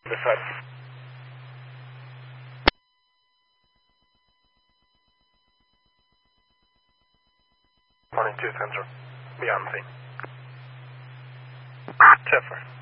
This side. Morning 2 sensor. Beyond scene. Cheffer.